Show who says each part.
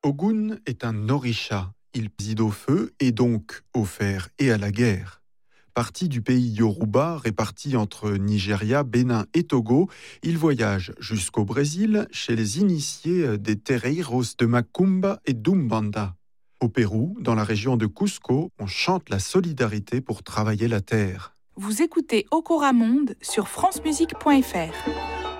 Speaker 1: Ogun est un orisha. Il préside au feu et donc au fer et à la guerre. Parti du pays Yoruba, réparti entre Nigeria, Bénin et Togo, il voyage jusqu'au Brésil chez les initiés des terreiros de Macumba et d'Umbanda. Au Pérou, dans la région de Cusco, on chante la solidarité pour travailler la terre.
Speaker 2: Vous écoutez Okora Monde sur francemusique.fr.